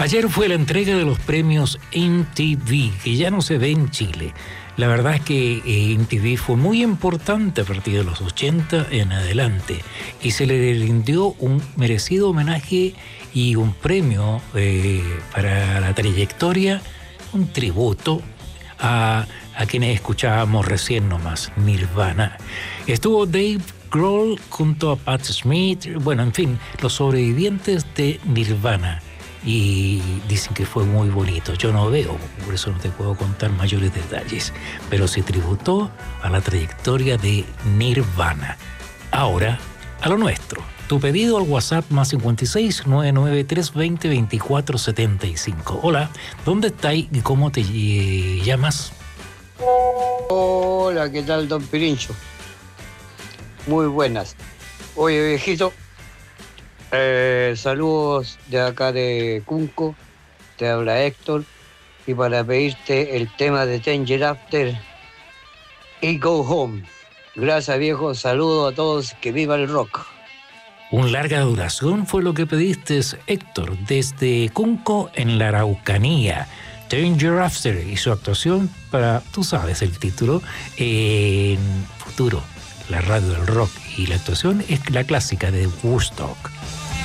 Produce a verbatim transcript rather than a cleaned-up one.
Ayer fue la entrega de los premios M T V, que ya no se ve en Chile. La verdad es que eh, M T V fue muy importante a partir de los ochenta en adelante y se le rindió un merecido homenaje y un premio eh, para la trayectoria, un tributo a, a quienes escuchábamos recién nomás, Nirvana. Estuvo Dave Grohl junto a Pat Smith, bueno, en fin, los sobrevivientes de Nirvana. Y dicen que fue muy bonito. Yo no veo, por eso no te puedo contar mayores detalles, pero se tributó a la trayectoria de Nirvana. Ahora, a lo nuestro. Tu pedido al WhatsApp más cincuenta y seis, novecientos noventa y tres, veinte, veinticuatro, setenta y cinco. Hola, ¿dónde estás y cómo te eh, llamas? Hola, ¿qué tal, don Pirincho? Muy buenas. Oye, viejito, eh, saludos de acá de Cunco, te habla Héctor, y para pedirte el tema de Danger After y Go Home. Gracias, viejo, saludos a todos, que viva el rock. Un larga duración fue lo que pediste, Héctor, desde Cunco en la Araucanía. Danger After y su actuación para, tú sabes el título, en Futuro, la radio del rock, y la actuación es la clásica de Woodstock.